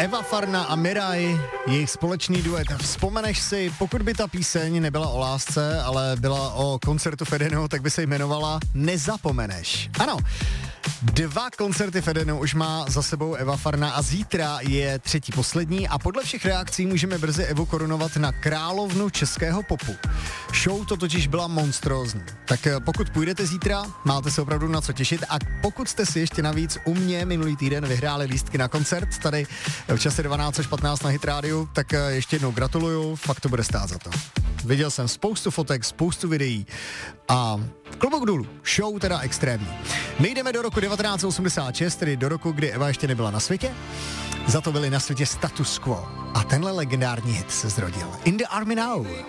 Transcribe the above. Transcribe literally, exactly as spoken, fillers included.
Eva Farna a Mirai, jejich společný duet. Vzpomeneš si, pokud by ta píseň nebyla o lásce, ale byla o koncertu Fedenu, tak by se jmenovala Nezapomeneš. Ano, dva koncerty Fedenu už má za sebou Eva Farna a zítra je třetí poslední a podle všech reakcí můžeme brzy Evu korunovat na královnu českého popu. Show to totiž byla monstrózní. Tak pokud půjdete zítra, máte se opravdu na co těšit a pokud jste si ještě navíc u mě minulý týden vyhráli lístky na koncert tady v čase dvanáct až patnáct na Hit Radio, tak ještě jednou gratuluju, fakt to bude stát za to. Viděl jsem spoustu fotek, spoustu videí a klobouk dolů, show teda extrémní. My jdeme do roku devatenáct osmdesát šest, tedy do roku, kdy Eva ještě nebyla na světě. Za to byli na světě Status Quo a tenhle legendární hit se zrodil. In the Army Now.